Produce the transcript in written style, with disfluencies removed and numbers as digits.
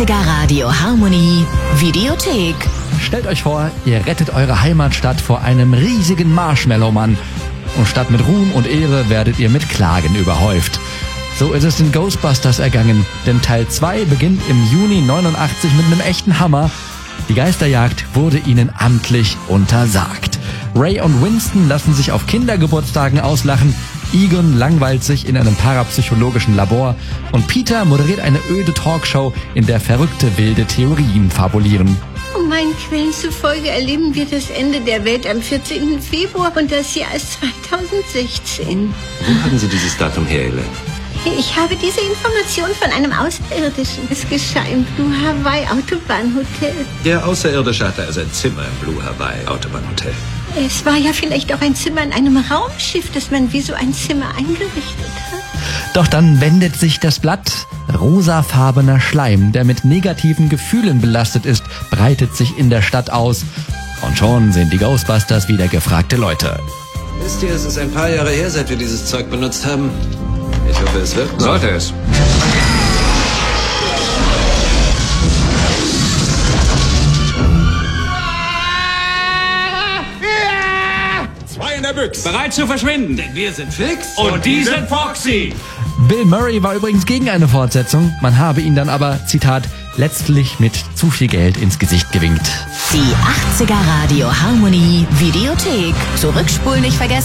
80er Radio Harmonie Videothek. Stellt euch vor, ihr rettet eure Heimatstadt vor einem riesigen Marshmallow-Mann. Und statt mit Ruhm und Ehre werdet ihr mit Klagen überhäuft. So ist es den Ghostbusters ergangen, denn Teil 2 beginnt im Juni 89 mit einem echten Hammer. Die Geisterjagd wurde ihnen amtlich untersagt. Ray und Winston lassen sich auf Kindergeburtstagen auslachen, Egon langweilt sich in einem parapsychologischen Labor und Peter moderiert eine öde Talkshow, in der verrückte wilde Theorien fabulieren. Meinen Quellen zufolge erleben wir das Ende der Welt am 14. Februar und das Jahr ist 2016. Wo haben Sie dieses Datum her, Elaine? Ich habe diese Information von einem Außerirdischen. Es geschah im Blue Hawaii Autobahnhotel. Der Außerirdische hatte also ein Zimmer im Blue Hawaii Autobahnhotel. Es war ja vielleicht auch ein Zimmer in einem Raumschiff, das man wie so ein Zimmer eingerichtet hat. Doch dann wendet sich das Blatt. Rosafarbener Schleim, der mit negativen Gefühlen belastet ist, breitet sich in der Stadt aus. Und schon sind die Ghostbusters wieder gefragte Leute. Wisst ihr, es ist ein paar Jahre her, seit wir dieses Zeug benutzt haben. Ich hoffe, es wirkt noch. Sollte es. Zwei in der Büchse. Bereit zu verschwinden. Denn wir sind fix. Und die sind Foxy. Bill Murray war übrigens gegen eine Fortsetzung. Man habe ihn dann aber, Zitat, letztlich mit zu viel Geld ins Gesicht gewinkt. Die 80er Radio Harmonie Videothek. Zurückspulen nicht vergessen.